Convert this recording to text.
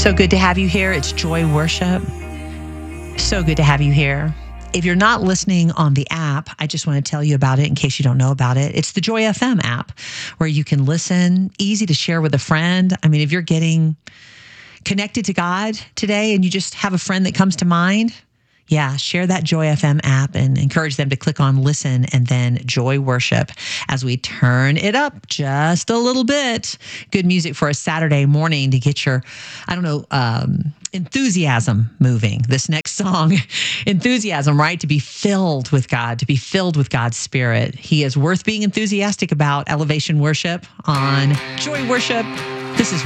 So good to have you here. It's Joy Worship. So good to have you here. If you're not listening on the app, I just want to tell you about it in case you don't know about it. It's the Joy FM app where you can listen, easy to share with a friend. I mean, if you're getting connected to God today and you just have a friend that comes to mind, share that Joy FM app and encourage them to click on listen and then Joy Worship as we turn it up just a little bit. Good music for a Saturday morning to get your, enthusiasm moving. This next song, enthusiasm, right? To be filled with God, to be filled with God's Spirit. He is worth being enthusiastic about. Elevation Worship on Joy Worship. This is